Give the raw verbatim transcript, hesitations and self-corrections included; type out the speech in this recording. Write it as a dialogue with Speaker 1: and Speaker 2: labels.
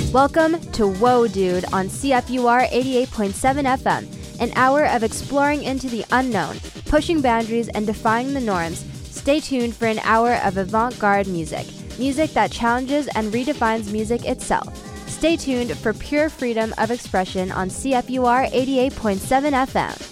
Speaker 1: Welcome to Whoa Dude on C F U R eighty-eight point seven F M, an hour of exploring into the unknown, pushing boundaries and defying the norms. Stay tuned for an hour of avant-garde music, music that challenges and redefines music itself. Stay tuned for pure freedom of expression on C F U R eighty-eight point seven F M.